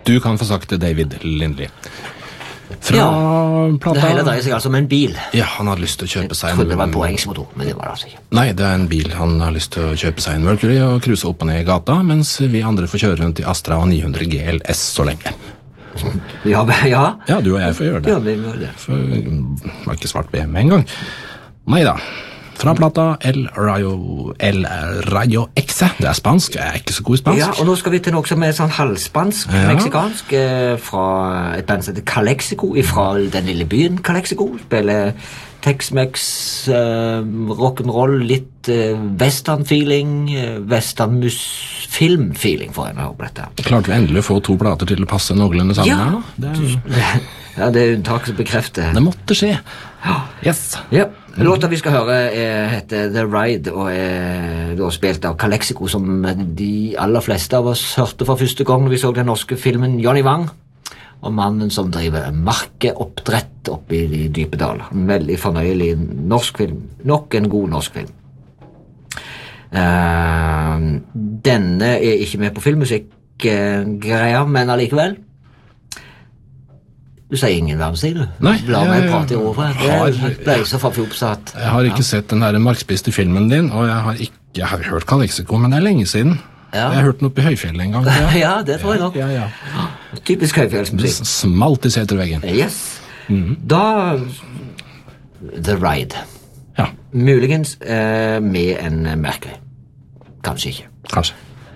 Du kan få sagt det, David Lindley. Fra plata... Det hele dreier seg altså om en bil. Ja, han hadde lyst til å kjøpe seg en... Jeg trodde det var en påhengsmotor, men det var det altså ikke. Nei, det er en bil. Han har lyst til å kjøpe seg en Mercury og cruise opp og ned i gata, mens vi andre får kjøre rundt i Astra og 900 GLS så lenge. Ja. Ja, du og jeg får gjøre det. Ja, vi gjør det. For det var ikke svart BMW en gang. Neida. Fra plata El Rayo Exe. Det er spansk, jeg er ikke så god i spansk. Ja, og nå skal vi til noe som er sånn halvspansk, meksikansk, fra et band som heter Calexico, fra den lille byen Calexico. Spiller Tex-Mex, rock'n'roll, litt western-feeling, western-film-feeling for en å høre på dette. Klarte vi endelig å få to plater til å passe noenlunde sammen her nå? Ja, det er unntak som bekrefter. Det måtte skje. Yes. Ja. Låta vi skal høre heter The Ride og er da spilt av Calexico, som de aller fleste av oss hørte for første gang når vi så den norske filmen Johnny Wang, og mannen som driver markeoppdrett oppe i de dype daler. En veldig fornøyelig norsk film. Nok en god norsk film. Denne er ikke med på filmmusikk-greia, men allikevel. Du sier ingen hva sier du? Nei. La meg prate i over. Jeg ble så forfjopsatt. Jeg har ikke sett den der markspiste filmen din, og jeg har hørt Calexico, men det er lenge siden. Ja. Jeg har hørt den oppe i høyfjellet en gang. Ja, det tror jeg nok. Ja. Typisk høyfjellsmusikk. Smalt i seterveggen. Yes. Da The Ride. Ja. Muligens med en Mercury. Kanskje ikke. Kanskje.